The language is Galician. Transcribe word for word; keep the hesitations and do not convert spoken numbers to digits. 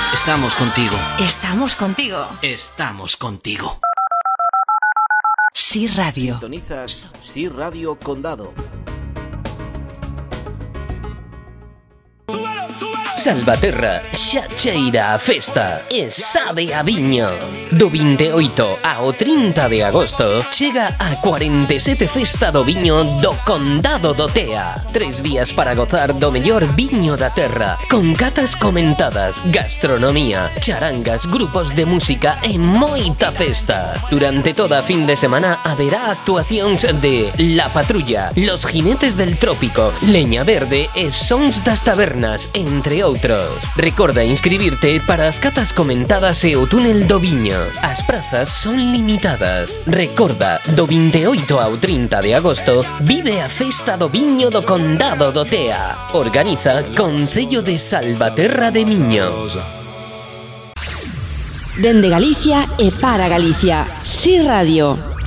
Estamos contigo. Estamos contigo. Estamos contigo. Sí Radio. Sintonizas Sí Radio Condado. Salvaterra xa cheira a festa e sabe a viño. Do vinte e oito ao trinta de agosto chega a cuarenta e sete Festa do Viño do Condado do Tea. Tres días para gozar do mellor viño da terra, con catas comentadas, gastronomía, charangas, grupos de música e moita festa. Durante toda a fin de semana haberá actuacións de La Patrulla, Los Jinetes del Trópico, Leña Verde e Sons das Tabernas, entre outros. Recorda inscribirte para as catas comentadas e o túnel do viño. As prazas son limitadas. Recorda, do vinte e oito ao trinta de agosto vive a Festa do Viño do Condado do Tea. Organiza Concello de Salvaterra de Miño. Dende Galicia e para Galicia, Sí Radio.